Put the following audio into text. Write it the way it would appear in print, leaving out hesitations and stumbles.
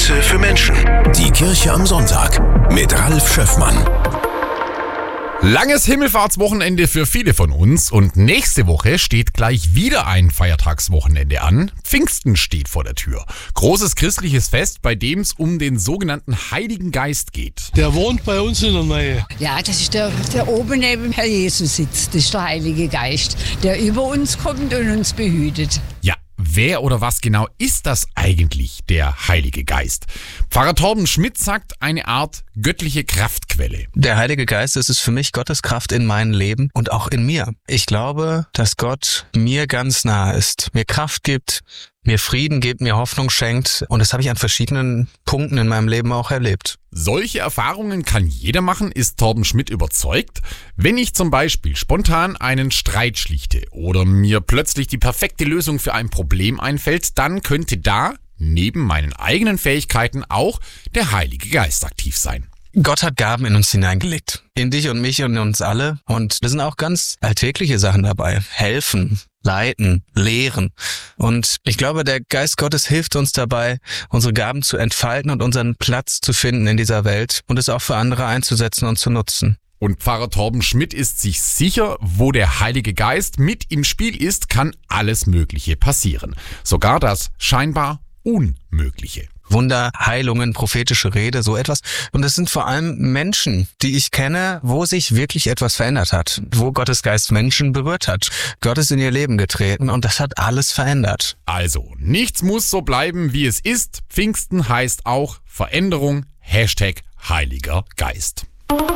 Messe für Menschen. Die Kirche am Sonntag mit Ralf Schöffmann. Langes Himmelfahrtswochenende für viele von uns und nächste Woche steht gleich wieder ein Feiertagswochenende an. Pfingsten steht vor der Tür. Großes christliches Fest, bei dem es um den sogenannten Heiligen Geist geht. Der wohnt bei uns in der Nähe. Ja, das ist der oben neben Herr Jesus sitzt. Das ist der Heilige Geist, der über uns kommt und uns behütet. Ja, wer oder was genau ist das eigentlich, der Heilige Geist? Pfarrer Torben Schmidt sagt, eine Art göttliche Kraftquelle. Der Heilige Geist, das ist für mich Gottes Kraft in meinem Leben und auch in mir. Ich glaube, dass Gott mir ganz nah ist, mir Kraft gibt, mir Frieden gibt, mir Hoffnung schenkt, und das habe ich an verschiedenen Punkten in meinem Leben auch erlebt. Solche Erfahrungen kann jeder machen, ist Torben Schmidt überzeugt. Wenn ich zum Beispiel spontan einen Streit schlichte oder mir plötzlich die perfekte Lösung für ein Problem einfällt, dann könnte da neben meinen eigenen Fähigkeiten auch der Heilige Geist aktiv sein. Gott hat Gaben in uns hineingelegt. In dich und mich und in uns alle. Und da sind auch ganz alltägliche Sachen dabei. Helfen, leiten, lehren. Und ich glaube, der Geist Gottes hilft uns dabei, unsere Gaben zu entfalten und unseren Platz zu finden in dieser Welt und es auch für andere einzusetzen und zu nutzen. Und Pfarrer Torben Schmidt ist sich sicher, wo der Heilige Geist mit im Spiel ist, kann alles Mögliche passieren. Sogar das scheinbar Unmögliche. Wunder, Heilungen, prophetische Rede, so etwas. Und es sind vor allem Menschen, die ich kenne, wo sich wirklich etwas verändert hat, wo Gottes Geist Menschen berührt hat. Gott ist in ihr Leben getreten und das hat alles verändert. Also, nichts muss so bleiben, wie es ist. Pfingsten heißt auch Veränderung, #Heiliger Geist.